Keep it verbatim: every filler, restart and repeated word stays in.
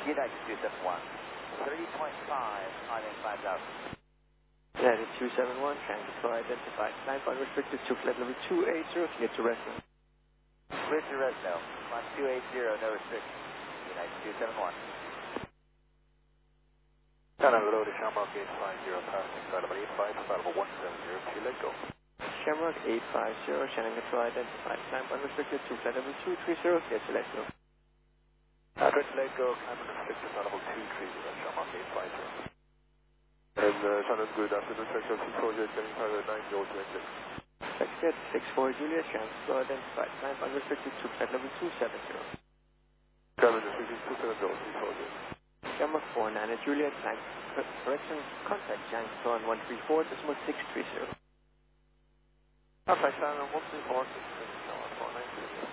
United two seven one, thirty point five, climbing five thousand. United two seven one, trying to fly identified, climb unrestricted to flight level two eight zero, clear to Resno. Clear to Resno, climb two eight zero, no restrictions. United two seven one. Canada Road to Shamrock eight five zero, passing flight level eight five, flight level one seven zero, two, let go. Shamrock eight five zero, Shannon control identified, climb unrestricted to flight level two three zero, clear to let go. Address let go, climb unrestricted, flight level two three zero, Shamrock eight five zero. And uh, Shannon, good afternoon, Texas six four zero, getting pilot nine zero two engine. Texas six four Juliet, Shannon control identified, climb unrestricted to flight level two seven zero. Climb unrestricted two seven zero, six four zero. Shamrock four nine Juliet, climb correction, contact Shannon control on one three four, decimal six three zero. Alpha Shannon one three four, six three zero, four nine three zero.